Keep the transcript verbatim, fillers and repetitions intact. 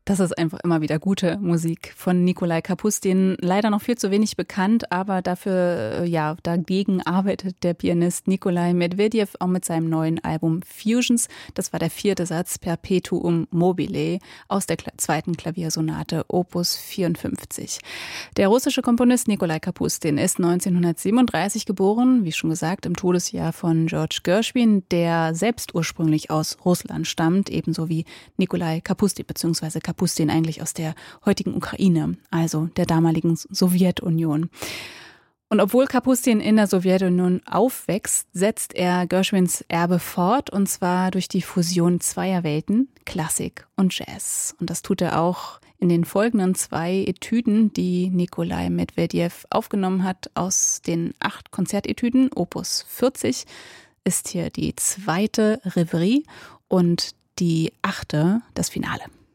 Das ist einfach immer wieder gute Musik von Nikolai Kapustin. Leider noch viel zu wenig bekannt, aber dafür, ja, dagegen arbeitet der Pianist Nikolai Medvedev auch mit seinem neuen Album Fusions. Das war der vierte Satz Perpetuum mobile aus der zweiten Klaviersonate Opus vierundfünfzig. Der russische Komponist Nikolai Kapustin ist neunzehnhundertsiebenunddreißig geboren, wie schon gesagt, im Todesjahr von George Gershwin, der selbst ursprünglich aus Russland stammt, ebenso wie Nikolai Kapustin bzw. Kapustin eigentlich aus der heutigen Ukraine, also der damaligen Sowjetunion. Und obwohl Kapustin in der Sowjetunion aufwächst, setzt er Gershwins Erbe fort, und zwar durch die Fusion zweier Welten, Klassik und Jazz. Und das tut er auch in den folgenden zwei Etüden, die Nikolai Medvedev aufgenommen hat. Aus den acht Konzertetüden, Opus vierzig, ist hier die zweite Reverie und die achte, das Finale.